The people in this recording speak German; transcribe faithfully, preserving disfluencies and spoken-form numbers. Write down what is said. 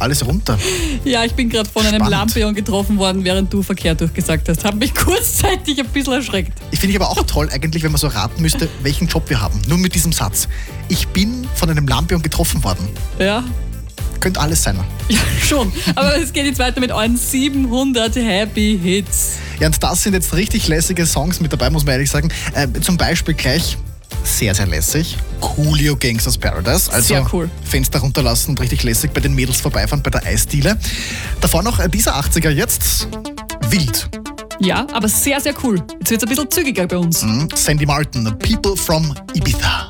alles runter. Ja, ich bin gerade von einem Spannend. Lampion getroffen worden, während du Verkehr durchgesagt hast. Hat mich kurzzeitig ein bisschen erschreckt. Ich finde ich aber auch toll eigentlich, wenn man so raten müsste, welchen Job wir haben. Nur mit diesem Satz. Ich bin von einem Lampion getroffen worden. Ja, Könnte alles sein. ja schon. Aber es geht jetzt weiter mit euren siebenhundert Happy Hits. Ja, und das sind jetzt richtig lässige Songs mit dabei, muss man ehrlich sagen. Äh, zum Beispiel gleich sehr, sehr lässig. Coolio Gangsters Paradise. Also Sehr cool. Fenster runterlassen und richtig lässig bei den Mädels vorbeifahren bei der Eisdiele. Davor noch äh, dieser achtziger jetzt. Wild. Ja, aber sehr, sehr cool. Jetzt wird es ein bisschen zügiger bei uns. Mhm. Sandy Martin, People from Ibiza.